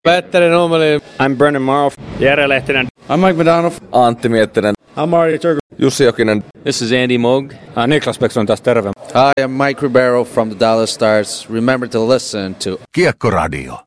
Petteri Nummeli. I'm Brennan Morrow. Jere Lehtinen. I'm Mike McDonough. Antti Miettinen. I'm Marty Turku. Jussi Jokinen. This is Andy Moog. Niklas Bäckström taas terve. Hi, I'm Mike Ribeiro from the Dallas Stars. Remember to listen to Kiekkoradio.